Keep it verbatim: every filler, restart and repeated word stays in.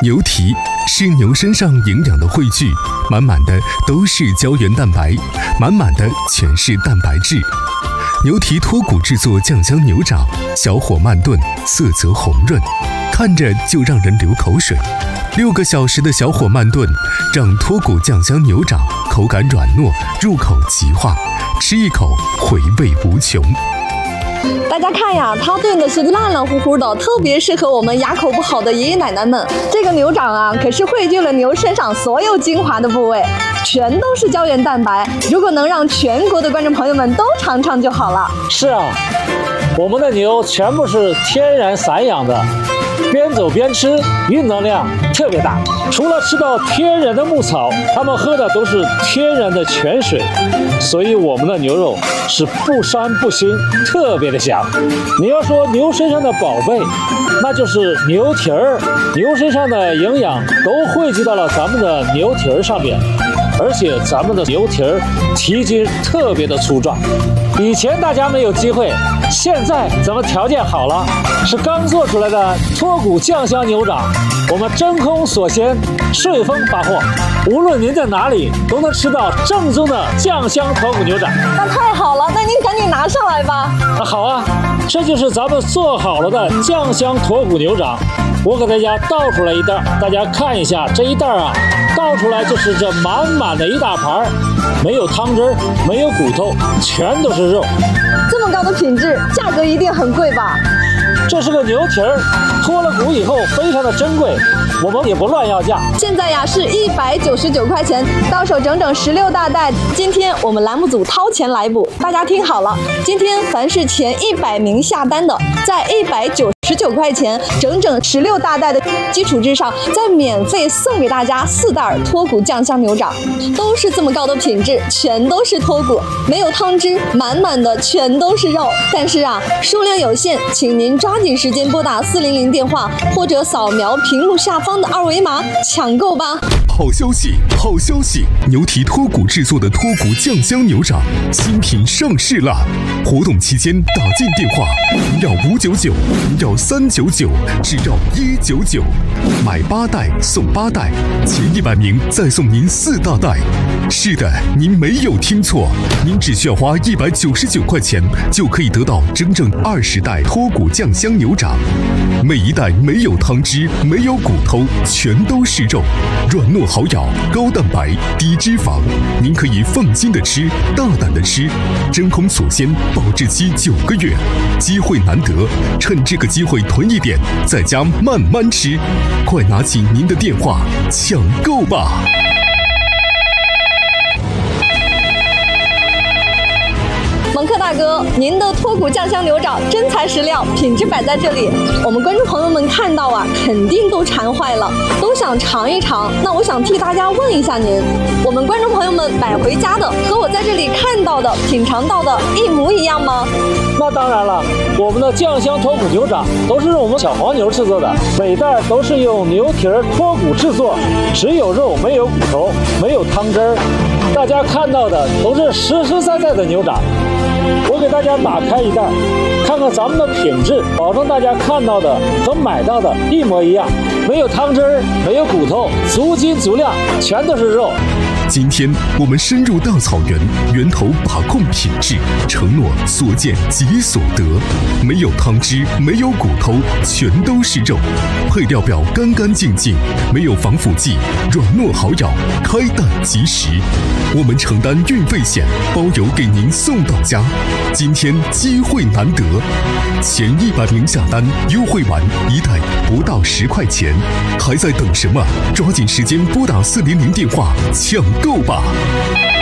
牛蹄是牛身上营养的汇聚，满满的都是胶原蛋白，满满的全是蛋白质。牛蹄脱骨制作酱香牛掌，小火慢炖，色泽红润，看着就让人流口水。六个小时的小火慢炖，让脱骨酱香牛掌口感软糯，入口即化，吃一口回味无穷。 大家看呀，它炖的是烂烂乎乎的，特别适合我们牙口不好的爷爷奶奶们。这个牛掌啊，可是汇聚了牛身上所有精华的部位，全都是胶原蛋白。如果能让全国的观众朋友们都尝尝就好了。 是啊，我们的牛全部是天然散养的，边走边吃，运动量特别大。除了吃到天然的牧草，它们喝的都是天然的泉水，所以我们的牛肉是不膻不腥，特别的香。你要说牛身上的宝贝，那就是牛蹄儿。牛身上的营养都汇集到了咱们的牛蹄儿上面，而且咱们的牛蹄儿蹄筋特别的粗壮。以前大家没有机会，现在咱们条件好了，是刚做出来的脱骨酱香牛掌，我们真空锁鲜，顺丰发货，无论您在哪里都能吃到正宗的酱香脱骨牛掌。 那太好了，那您赶紧拿上来吧。 啊，好啊，这就是咱们做好了的酱香脱骨牛掌。我给大家倒出来一袋，大家看一下这一袋啊，倒出来就是这满满的一大盘，没有汤汁，没有骨头，全都是肉。 这么高的品质，价格一定很贵吧？ 这是个牛蹄儿，脱了骨以后非常的珍贵，我们也不乱要价。 现在呀是一百九十九块钱，到手整整十六大袋。今天我们栏目组掏钱来补，大家听好了，今天凡是前一百名下单的，在一百九十九块钱整整十六大袋的基础之上，再免费送给大家四袋脱骨酱香牛掌，都是这么高的品质，全都是脱骨，没有汤汁，满满的全都是肉。但是啊，数量有限，请您抓紧时间拨打四零零电话，或者扫描屏幕下方的二维码抢购吧。 好消息，好消息！牛蹄脱骨制作的脱骨酱香牛掌新品上市了！活动期间打进电话零幺五九九零幺三九九，只要一九九，买八袋送八袋，前一百名再送您四大袋。是的，您没有听错，您只需要花一百九十九块钱就可以得到整整二十袋脱骨酱香牛掌，每一袋没有汤汁，没有骨头，全都是肉，软糯好咬，高蛋白低脂肪，您可以放心的吃，大胆的吃，真空锁鲜，保质期九个月，机会难得，趁这个机会囤一点，在家慢慢吃，快拿起您的电话抢购吧！ 蒙克大哥，您的脱骨酱香牛掌真材实料，品质摆在这里，我们观众朋友们看到啊，肯定都馋坏了，都想尝一尝。那我想替大家问一下您，我们观众朋友们买回家的和我在这里看到的、品尝到的一模一样吗？ 那当然了，我们的酱香脱骨牛掌都是用我们小黄牛制作的，每袋都是用牛蹄儿脱骨制作，只有肉没有骨头，没有汤汁儿。大家看到的都是实实在在的牛掌。我给大家打开一袋，看看咱们的品质，保证大家看到的和买到的一模一样，没有汤汁儿，没有骨头，足斤足量，全都是肉。 今天我们深入大草原，源头把控品质，承诺所见即所得，没有汤汁，没有骨头，全都是肉，配料表干干净净，没有防腐剂，软糯好咬，开袋即食。我们承担运费险，包邮给您送到家。今天机会难得，前一百名下单，优惠完一袋不到十块钱，还在等什么？抓紧时间拨打四零零电话抢购吧！